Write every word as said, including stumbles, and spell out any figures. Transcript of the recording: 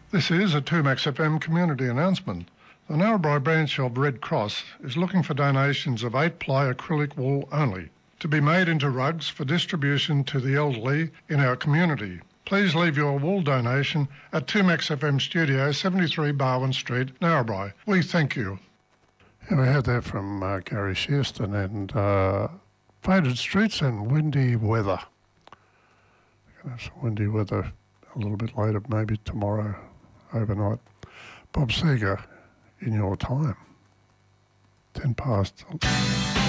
This is a two Max F M community announcement. The Narrabri branch of Red Cross is looking for donations of eight-ply acrylic wool only to be made into rugs for distribution to the elderly in our community. Please leave your wool donation at two Max F M Studio, seventy-three Barwon Street, Narrabri. We thank you. Yeah, we heard that from uh, Gary Shearston, and uh, faded streets and windy weather. We're going to have some windy weather a little bit later, maybe tomorrow, overnight. Bob Seger, In Your Time. Ten past.